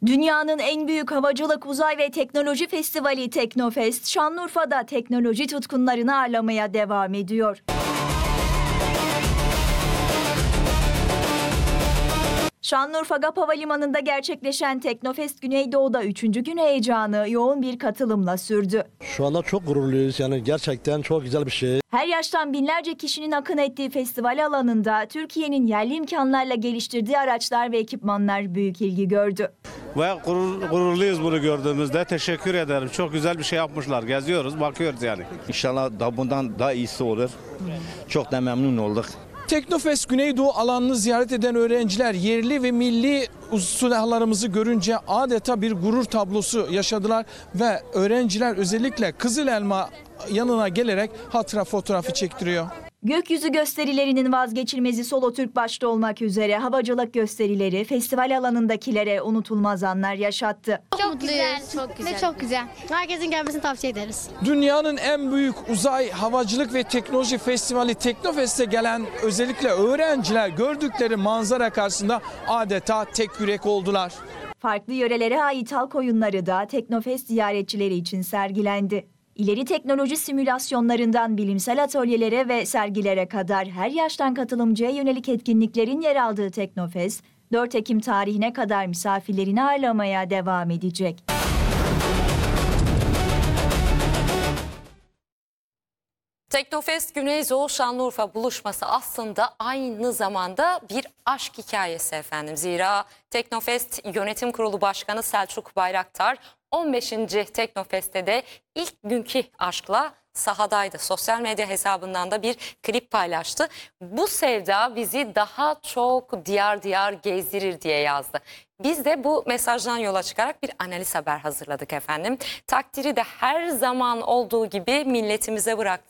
Dünyanın en büyük havacılık, uzay ve teknoloji festivali Teknofest, Şanlıurfa'da teknoloji tutkunlarını ağırlamaya devam ediyor. Şanlıurfa GAP Havalimanı'nda gerçekleşen Teknofest Güneydoğu'da 3. gün heyecanı yoğun bir katılımla sürdü. Şu anda çok gururluyuz. Yani gerçekten çok güzel bir şey. Her yaştan binlerce kişinin akın ettiği festival alanında Türkiye'nin yerli imkanlarla geliştirdiği araçlar ve ekipmanlar büyük ilgi gördü. Ve gururluyuz bunu gördüğümüzde. Teşekkür ederim. Çok güzel bir şey yapmışlar. Geziyoruz, bakıyoruz yani. İnşallah da bundan daha iyisi olur. Çok da memnun olduk. Teknofest Güneydoğu alanını ziyaret eden öğrenciler yerli ve milli silahlarımızı görünce adeta bir gurur tablosu yaşadılar ve öğrenciler özellikle Kızıl Elma yanına gelerek hatıra fotoğrafı çektiriyor. Gökyüzü gösterilerinin vazgeçilmezi Solo Türk başta olmak üzere havacılık gösterileri festival alanındakilere unutulmaz anlar yaşattı. Çok güzel, çok güzel. Ve çok güzel. Herkesin gelmesini tavsiye ederiz. Dünyanın en büyük uzay, havacılık ve teknoloji festivali Teknofest'e gelen özellikle öğrenciler gördükleri manzara karşısında adeta tek yürek oldular. Farklı yörelere ait halk oyunları da Teknofest ziyaretçileri için sergilendi. İleri teknoloji simülasyonlarından bilimsel atölyelere ve sergilere kadar her yaştan katılımcıya yönelik etkinliklerin yer aldığı Teknofest, 4 Ekim tarihine kadar misafirlerini ağırlamaya devam edecek. Teknofest Güneydoğu Şanlıurfa buluşması aslında aynı zamanda bir aşk hikayesi efendim. Zira Teknofest Yönetim Kurulu Başkanı Selçuk Bayraktar 15. Teknofest'te de ilk günkü aşkla sahadaydı. Sosyal medya hesabından da bir klip paylaştı. Bu sevda bizi daha çok diyar diyar gezdirir diye yazdı. Biz de bu mesajdan yola çıkarak bir analiz haber hazırladık efendim. Takdiri de her zaman olduğu gibi milletimize bıraktık.